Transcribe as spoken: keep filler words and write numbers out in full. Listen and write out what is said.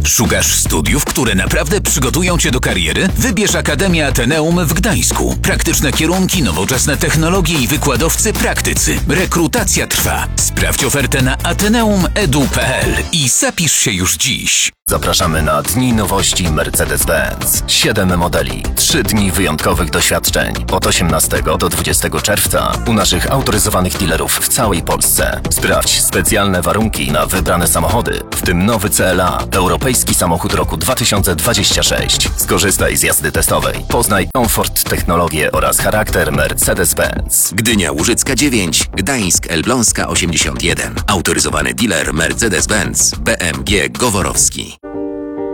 Szukasz studiów, które naprawdę przygotują Cię do kariery? Wybierz Akademię Ateneum w Gdańsku. Praktyczne kierunki, nowoczesne technologie i wykładowcy praktycy. Rekrutacja trwa. Sprawdź ofertę na ateneum kropka edu kropka pe el i zapisz się już dziś. Zapraszamy na Dni Nowości Mercedes-Benz. Siedem modeli, trzy dni wyjątkowych doświadczeń. Od osiemnastego do dwudziestego czerwca u naszych autoryzowanych dealerów w całej Polsce. Sprawdź specjalne warunki na wybrane samochody, w tym nowy C L A, europejski samochód roku dwa tysiące dwudziesty trzeci. Skorzystaj z jazdy testowej. Poznaj komfort, technologię oraz charakter Mercedes-Benz. Gdynia Łużycka dziewięć, Gdańsk Elbląska osiemdziesiąt jeden. Autoryzowany dealer Mercedes-Benz B M G Goworowski.